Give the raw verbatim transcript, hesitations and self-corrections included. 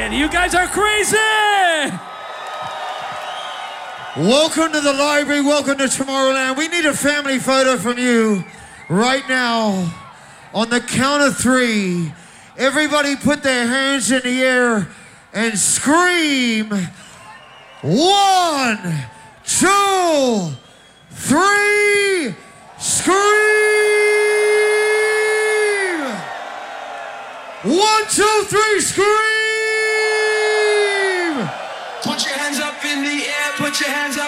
it. You guys are crazy. Welcome to the library. Welcome to Tomorrowland. We need a family photo from you right now. On the count of three, everybody put their hands in the air and scream. One, two, three, scream! One, two, three, scream! Put your hands up in the air, put your hands up.